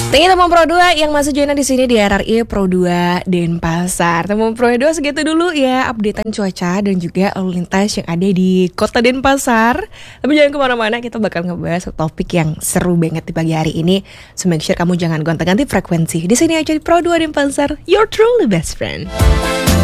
Thank you teman Pro 2 yang masih join di sini di RRI Pro 2 Denpasar. Teman Pro 2 segitu dulu ya updatean cuaca dan juga lalu lintas yang ada di Kota Denpasar. Tapi jangan kemana-mana, kita bakal ngebahas topik yang seru banget di pagi hari ini. So make sure kamu jangan gonta-ganti frekuensi. Di sini aja di Pro 2 Denpasar, your truly best friend.